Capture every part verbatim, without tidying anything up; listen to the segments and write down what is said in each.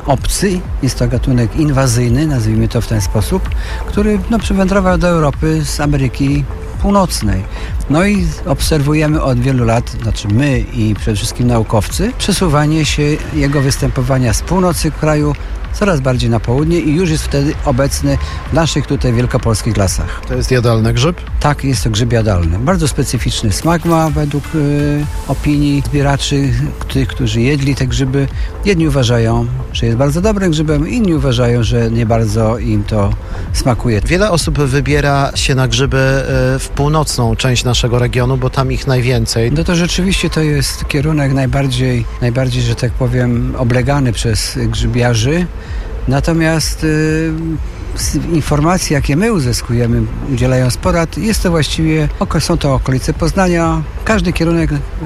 obcy, jest to gatunek inwazyjny, nazwijmy to w ten sposób, który no, przywędrował do Europy z Ameryki Północnej. No i obserwujemy od wielu lat, znaczy my i przede wszystkim naukowcy, przesuwanie się jego występowania z północy kraju coraz bardziej na południe i już jest wtedy obecny w naszych tutaj wielkopolskich lasach. To jest jadalny grzyb? Tak, jest to grzyb jadalny. Bardzo specyficzny smak ma według y, opinii zbieraczy, tych, którzy jedli te grzyby. Jedni uważają, że jest bardzo dobrym grzybem, inni uważają, że nie bardzo im to smakuje. Wiele osób wybiera się na grzyby w północną część naszego regionu, bo tam ich najwięcej. No to rzeczywiście to jest kierunek najbardziej, najbardziej, że tak powiem, oblegany przez grzybiarzy. Natomiast y, z informacji, jakie my uzyskujemy, udzielając porad, jest to właściwie, są to okolice Poznania, każdy kierunek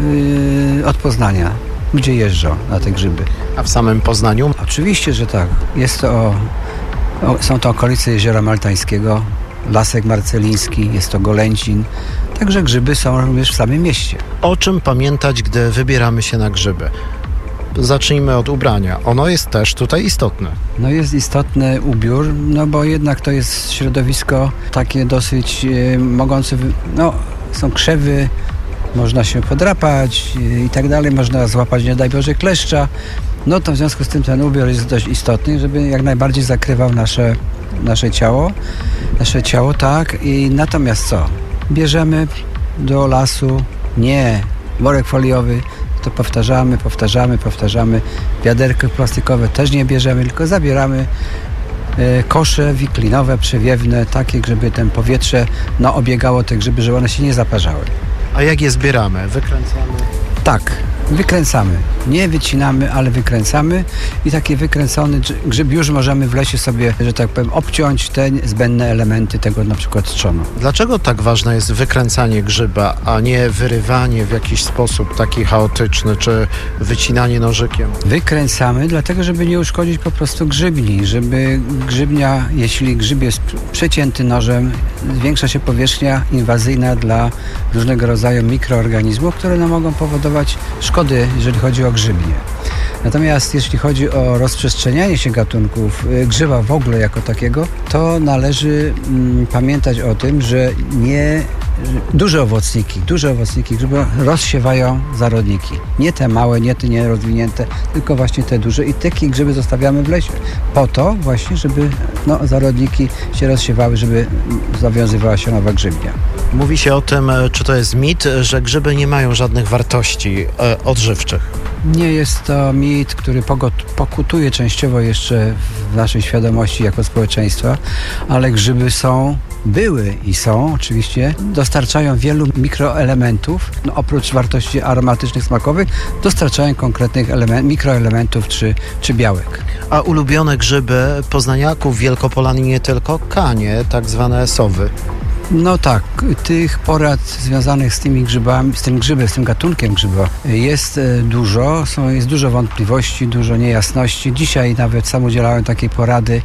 y, od Poznania. Ludzie jeżdżą na te grzyby. A w samym Poznaniu? Oczywiście, że tak. Jest to, o, o, są to okolice Jeziora Maltańskiego, Lasek Marceliński, jest to Golęcin. Także grzyby są również w samym mieście. O czym pamiętać, gdy wybieramy się na grzyby? Zacznijmy od ubrania. Ono jest też tutaj istotne. No jest istotny ubiór, no bo jednak to jest środowisko takie dosyć e, mogące, no są krzewy, można się podrapać e, i tak dalej, można złapać, nie daj Boże, kleszcza. No to w związku z tym ten ubiór jest dość istotny, żeby jak najbardziej zakrywał nasze, nasze ciało, nasze ciało, tak. I natomiast co? Bierzemy do lasu nie worek foliowy, to powtarzamy, powtarzamy, powtarzamy. Wiaderko plastikowe też nie bierzemy, tylko zabieramy e, kosze wiklinowe, przewiewne, takie, żeby ten powietrze no, obiegało te grzyby, żeby one się nie zaparzały. A jak je zbieramy? Wykręcamy? Tak, wykręcamy. Nie wycinamy, ale wykręcamy i taki wykręcony grzyb już możemy w lesie sobie, że tak powiem, obciąć te zbędne elementy tego na przykład trzonu. Dlaczego tak ważne jest wykręcanie grzyba, a nie wyrywanie w jakiś sposób taki chaotyczny, czy wycinanie nożykiem? Wykręcamy, dlatego żeby nie uszkodzić po prostu grzybni, żeby grzybnia, jeśli grzyb jest przecięty nożem, zwiększa się powierzchnia inwazyjna dla różnego rodzaju mikroorganizmów, które no, mogą powodować szkody, jeżeli chodzi o grzybnie. Natomiast jeśli chodzi o rozprzestrzenianie się gatunków grzyba w ogóle jako takiego, to należy mm, pamiętać o tym, że nie duże owocniki, duże owocniki grzyba rozsiewają zarodniki. Nie te małe, nie te nierozwinięte, tylko właśnie te duże i takie grzyby zostawiamy w lesie. Po to właśnie, żeby no, zarodniki się rozsiewały, żeby zawiązywała się nowa grzybnia. Mówi się o tym, czy to jest mit, że grzyby nie mają żadnych wartości e, odżywczych. Nie jest to mit, który pokutuje częściowo jeszcze w naszej świadomości jako społeczeństwa, ale grzyby są, były i są oczywiście, dostarczają wielu mikroelementów, no oprócz wartości aromatycznych, smakowych, dostarczają konkretnych element, mikroelementów czy, czy białek. A ulubione grzyby poznaniaków, Wielkopolan i nie tylko, kanie, tak zwane sowy. No tak, tych porad związanych z tymi grzybami, z tym grzybem, z tym gatunkiem grzyba jest dużo, są, jest dużo wątpliwości, dużo niejasności. Dzisiaj nawet sam udzielałem takiej porady,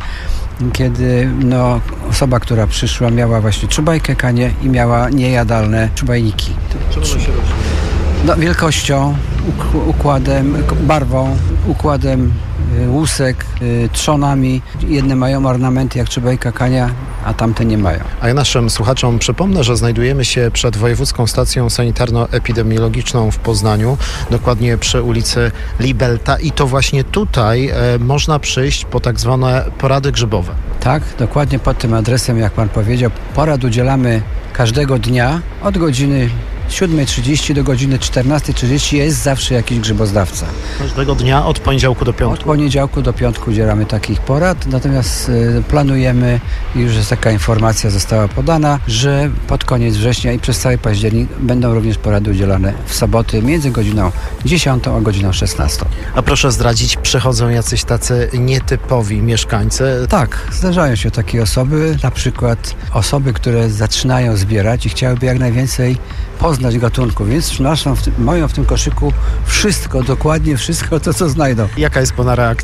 kiedy no, osoba, która przyszła, miała właśnie czubajkę kanie i miała niejadalne czubajniki. Czym one się różnią? No, wielkością, układem, barwą, układem łusek, trzonami. Jedne mają ornamenty jak czubajka kania, a tamte nie mają. A ja naszym słuchaczom przypomnę, że znajdujemy się przed Wojewódzką Stacją Sanitarno-Epidemiologiczną w Poznaniu, dokładnie przy ulicy Libelta i to właśnie tutaj e, można przyjść po tak zwane porady grzybowe. Tak, dokładnie pod tym adresem, jak pan powiedział. Porad udzielamy każdego dnia od godziny siódma trzydzieści do godziny czternasta trzydzieści jest zawsze jakiś grzyboznawca. Każdego dnia od poniedziałku do piątku? Od poniedziałku do piątku udzielamy takich porad, natomiast y, planujemy, już jest taka informacja została podana, że pod koniec września i przez cały październik będą również porady udzielane w soboty między godziną dziesiątą a godziną szesnastą. A proszę zdradzić, przychodzą jacyś tacy nietypowi mieszkańcy? Tak, zdarzają się takie osoby, na przykład osoby, które zaczynają zbierać i chciałyby jak najwięcej poznać gatunku, więc przynoszą w tym, mają w tym koszyku wszystko, dokładnie wszystko to, co znajdą. Jaka jest pana reakcja?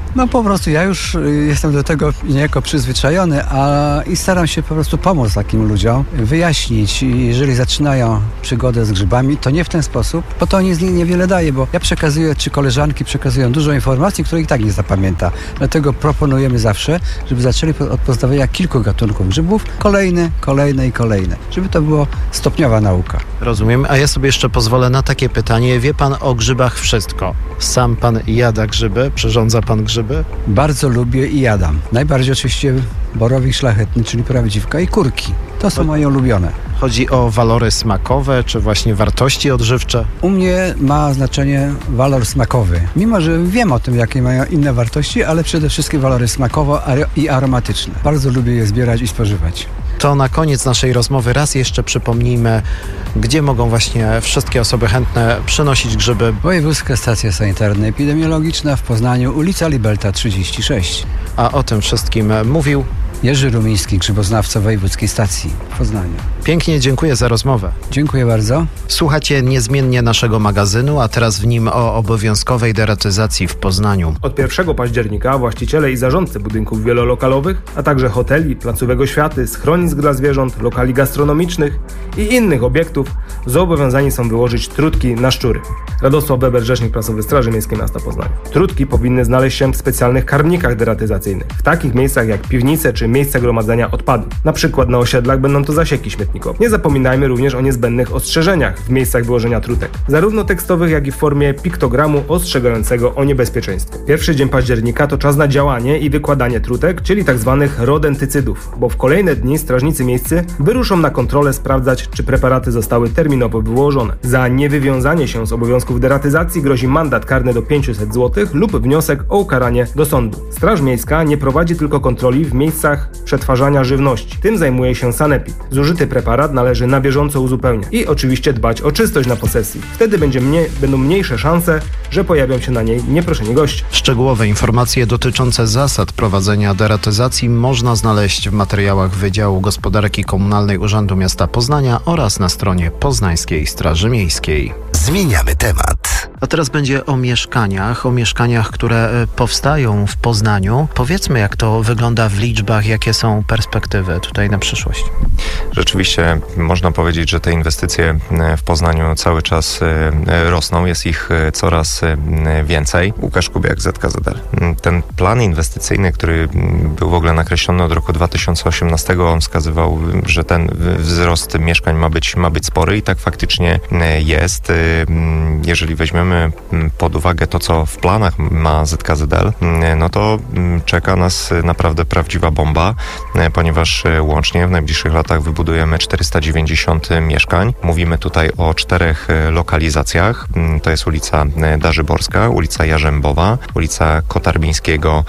No po prostu ja już jestem do tego niejako przyzwyczajony, a i staram się po prostu pomóc takim ludziom, wyjaśnić, jeżeli zaczynają przygodę z grzybami, to nie w ten sposób, bo to nic niewiele daje, bo ja przekazuję, czy koleżanki przekazują dużo informacji, których i tak nie zapamięta. Dlatego proponujemy zawsze, żeby zaczęli od poznawania kilku gatunków grzybów, kolejne, kolejne i kolejne, żeby to była stopniowa nauka. Rozumiem, a ja sobie jeszcze pozwolę na takie pytanie. Wie pan o grzybach wszystko? Sam pan jada grzyby? Przyrządza pan grzyby? Bardzo lubię i jadam. Najbardziej oczywiście borowik szlachetny, czyli prawdziwka i kurki. To są moje ulubione. Chodzi o walory smakowe, czy właśnie wartości odżywcze? U mnie ma znaczenie walor smakowy. Mimo, że wiem o tym, jakie mają inne wartości, ale przede wszystkim walory smakowe i aromatyczne. Bardzo lubię je zbierać i spożywać. To na koniec naszej rozmowy raz jeszcze przypomnijmy, gdzie mogą właśnie wszystkie osoby chętne przynosić grzyby. Wojewódzka Stacja Sanitarno-Epidemiologiczna w Poznaniu, ulica Libelta trzydzieści sześć. A o tym wszystkim mówił Jerzy Rumiński, grzyboznawca Wojewódzkiej Stacji w Poznaniu. Pięknie dziękuję za rozmowę. Dziękuję bardzo. Słuchacie niezmiennie naszego magazynu, a teraz w nim o obowiązkowej deratyzacji w Poznaniu. Od pierwszego października właściciele i zarządcy budynków wielolokalowych, a także hoteli, placówek oświaty, schronisk dla zwierząt, lokali gastronomicznych i innych obiektów zobowiązani są wyłożyć trutki na szczury. Radosław Weber, rzecznik prasowy Straży Miejskiej Miasta Poznania. Trutki powinny znaleźć się w specjalnych karmnikach deratyzacyjnych, w takich miejscach jak piwnice czy miejsca gromadzenia odpadów. Na przykład na osiedlach będą to zasieki śmietnikowe. Nie zapominajmy również o niezbędnych ostrzeżeniach w miejscach wyłożenia trutek, zarówno tekstowych, jak i w formie piktogramu ostrzegającego o niebezpieczeństwie. Pierwszy dzień października to czas na działanie i wykładanie trutek, czyli tzw. rodentycydów, bo w kolejne dni strażnicy miejscy wyruszą na kontrolę sprawdzać, czy preparaty zostały terminowo wyłożone. Za niewywiązanie się z obowiązków deratyzacji grozi mandat karny do pięćset złotych lub wniosek o ukaranie do sądu. Straż Miejska nie prowadzi tylko kontroli w miejscach przetwarzania żywności. Tym zajmuje się sanepid. Zużyty preparat należy na bieżąco uzupełniać i oczywiście dbać o czystość na posesji. Wtedy będzie mniej, będą mniejsze szanse, że pojawią się na niej nieproszeni goście. Szczegółowe informacje dotyczące zasad prowadzenia deratyzacji można znaleźć w materiałach Wydziału Gospodarki Komunalnej Urzędu Miasta Poznania oraz na stronie Poznańskiej Straży Miejskiej. Zmieniamy temat. A teraz będzie o mieszkaniach, o mieszkaniach, które powstają w Poznaniu. Powiedzmy, jak to wygląda w liczbach, jakie są perspektywy tutaj na przyszłość. Rzeczywiście można powiedzieć, że te inwestycje w Poznaniu cały czas rosną, jest ich coraz więcej. Łukasz Kubiak, Z K Z L. Ten plan inwestycyjny, który był w ogóle nakreślony od roku dwa tysiące osiemnastego, on wskazywał, że ten wzrost mieszkań ma być, ma być spory i tak faktycznie jest. Jeżeli weźmiemy pod uwagę to, co w planach ma Z K Z L, no to czeka nas naprawdę prawdziwa bomba, ponieważ łącznie w najbliższych latach wybudujemy czterysta dziewięćdziesiąt mieszkań. Mówimy tutaj o czterech lokalizacjach. To jest ulica Darzyborska, ulica Jarzębowa, ulica Kotarbińskiego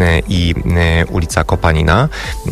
i ulica Kopanina.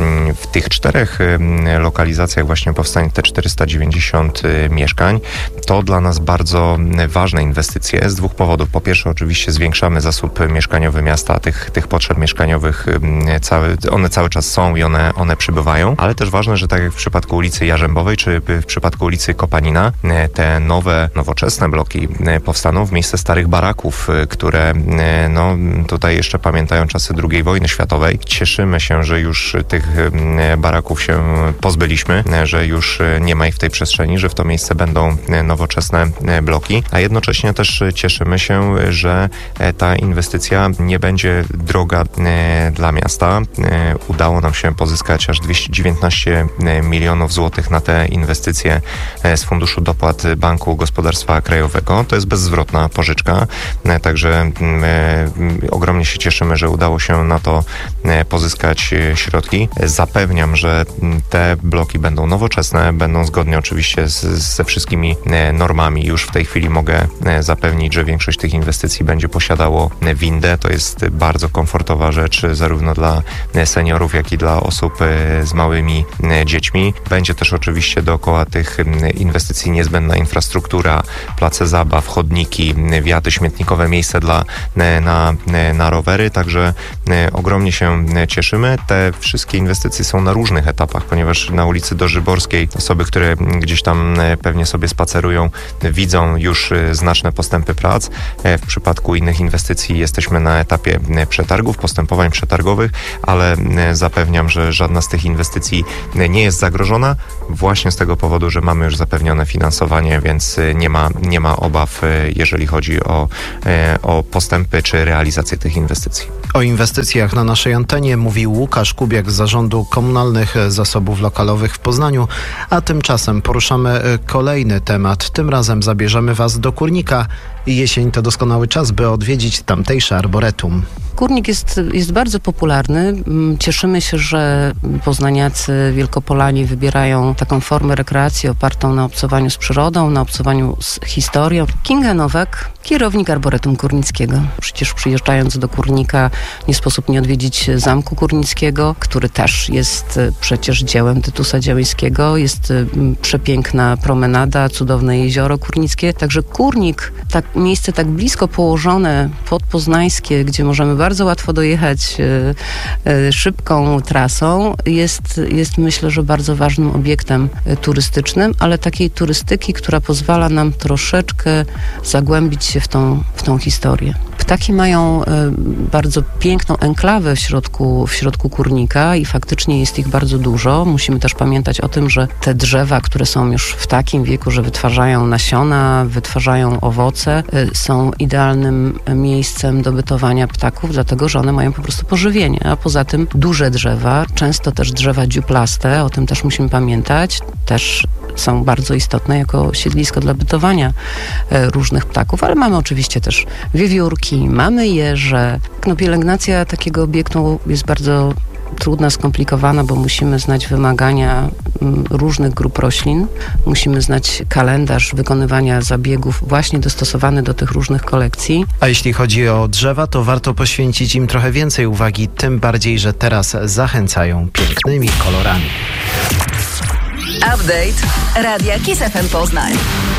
W tych czterech lokalizacjach właśnie powstanie te czterysta dziewięćdziesiąt mieszkań. To dla nas bardzo ważne inwestycje z dwóch powodów. Po pierwsze, oczywiście zwiększamy zasób mieszkaniowy miasta, tych, tych potrzeb mieszkaniowych cały, one cały czas są i one, one przybywają, ale też ważne, że tak jak w przypadku ulicy Jarzębowej czy w przypadku ulicy Kopanina, te nowe, nowoczesne bloki powstaną w miejsce starych baraków, które no, tutaj jeszcze pamiętają czasy drugiej wojny światowej. Cieszymy się, że już tych baraków się pozbyliśmy, że już nie ma ich w tej przestrzeni, że w to miejsce będą nowoczesne bloki, a jednocześnie też cieszymy się, że ta inwestycja nie będzie droga dla miasta. Udało nam się pozyskać aż dwieście dziewiętnaście milionów złotych na te inwestycje z Funduszu Dopłat Banku Gospodarstwa Krajowego. To jest bezzwrotna pożyczka, także ogromnie się cieszymy, że udało się na to pozyskać środki. Zapewniam, że te bloki będą nowoczesne, będą zgodnie oczywiście z, ze wszystkimi normami. Już w tej chwili mogę zapewnić, że większość tych inwestycji będzie posiadało windę. To jest bardzo komfortowa rzecz zarówno dla seniorów, jak i dla osób z małymi dziećmi. Będzie też oczywiście dookoła tych inwestycji niezbędna infrastruktura, place zabaw, chodniki, wjazdy śmietnikowe, miejsce dla, na, na rowery, także ogromnie się cieszymy. Te wszystkie inwestycje są na różnych etapach, ponieważ na ulicy Darzyborskiej osoby, które gdzieś tam pewnie sobie spacerują, widzą już znaczne postępy etapy prac. W przypadku innych inwestycji jesteśmy na etapie przetargów, postępowań przetargowych, ale zapewniam, że żadna z tych inwestycji nie jest zagrożona właśnie z tego powodu, że mamy już zapewnione finansowanie, więc nie ma, nie ma obaw, jeżeli chodzi o, o postępy czy realizację tych inwestycji. O inwestycjach na naszej antenie mówił Łukasz Kubiak z Zarządu Komunalnych Zasobów Lokalowych w Poznaniu, a tymczasem poruszamy kolejny temat. Tym razem zabierzemy Was do Kurnika. Jesień to doskonały czas, by odwiedzić tamtejsze arboretum. Kurnik jest, jest bardzo popularny. Cieszymy się, że poznaniacy, wielkopolani wybierają taką formę rekreacji opartą na obcowaniu z przyrodą, na obcowaniu z historią. Kinga Nowak, kierownik Arboretum Kurnickiego. Przecież przyjeżdżając do Kurnika nie sposób nie odwiedzić Zamku Kurnickiego, który też jest przecież dziełem Tytusa Działyńskiego. Jest przepiękna promenada, cudowne jezioro kurnickie. Także Kurnik, tak, miejsce tak blisko położone, podpoznańskie, gdzie możemy bardzo łatwo dojechać e, e, szybką trasą, jest, jest myślę, że bardzo ważnym obiektem e, turystycznym, ale takiej turystyki, która pozwala nam troszeczkę zagłębić się w tą, w tą historię. Ptaki mają e, bardzo piękną enklawę w środku, w środku Kurnika i faktycznie jest ich bardzo dużo. Musimy też pamiętać o tym, że te drzewa, które są już w takim wieku, że wytwarzają nasiona, wytwarzają owoce, e, są idealnym miejscem do bytowania ptaków, dlatego że one mają po prostu pożywienie. A poza tym duże drzewa, często też drzewa dziuplaste, o tym też musimy pamiętać, też są bardzo istotne jako siedlisko dla bytowania e, różnych ptaków, ale mamy oczywiście też wiewiórki, mamy jeże. No, pielęgnacja takiego obiektu jest bardzo trudna, skomplikowana, bo musimy znać wymagania m, różnych grup roślin, musimy znać kalendarz wykonywania zabiegów właśnie dostosowany do tych różnych kolekcji. A jeśli chodzi o drzewa, to warto poświęcić im trochę więcej uwagi, tym bardziej, że teraz zachęcają pięknymi kolorami. Update Radia Kiss F M Poznań.